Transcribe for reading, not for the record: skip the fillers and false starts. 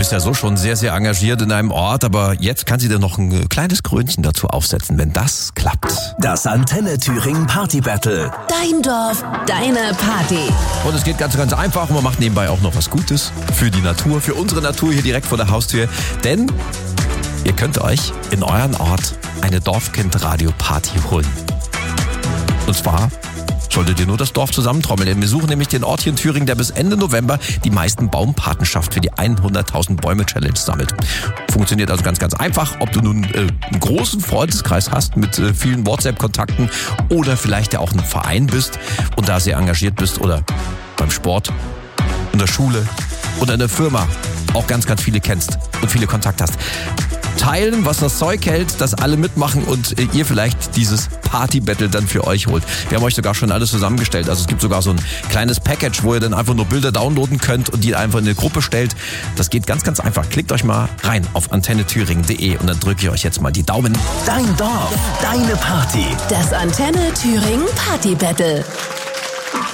bist ja so schon sehr, sehr engagiert in einem Ort, aber jetzt kann sie dir noch ein kleines Krönchen dazu aufsetzen, wenn das klappt. Das Antenne Thüringen Party Battle. Dein Dorf, deine Party. Und es geht ganz, ganz einfach und man macht nebenbei auch noch was Gutes für die Natur, für unsere Natur hier direkt vor der Haustür. Denn ihr könnt euch in euren Ort eine Dorfkind-Radio-Party holen. Und zwar solltet ihr nur das Dorf zusammentrommeln. Denn wir suchen nämlich den Ort hier in Thüringen, der bis Ende November die meisten Baumpatenschaft für die 100.000 Bäume-Challenge sammelt. Funktioniert also ganz, ganz einfach. Ob du nun einen großen Freundeskreis hast mit vielen WhatsApp-Kontakten oder vielleicht ja auch ein Verein bist und da sehr engagiert bist oder beim Sport, in der Schule oder in der Firma auch ganz, ganz viele kennst und viele Kontakte hast. Teilen, was das Zeug hält, dass alle mitmachen und ihr vielleicht dieses Party-Battle dann für euch holt. Wir haben euch sogar schon alles zusammengestellt. Also es gibt sogar so ein kleines Package, wo ihr dann einfach nur Bilder downloaden könnt und die einfach in eine Gruppe stellt. Das geht ganz, ganz einfach. Klickt euch mal rein auf antennethüringen.de und dann drücke ich euch jetzt mal die Daumen. Dein Dorf, deine Party. Das Antenne Thüringen Party Battle.